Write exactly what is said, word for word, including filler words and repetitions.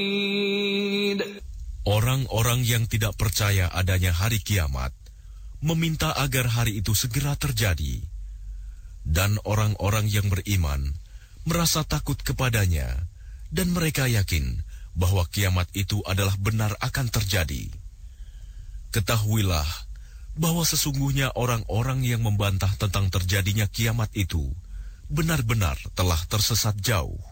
Orang-orang yang tidak percaya adanya hari kiamat meminta agar hari itu segera terjadi, dan orang-orang yang beriman merasa takut kepadanya, dan mereka yakin bahwa kiamat itu adalah benar akan terjadi. Ketahuilah bahwa sesungguhnya orang-orang yang membantah tentang terjadinya kiamat itu benar-benar telah tersesat jauh.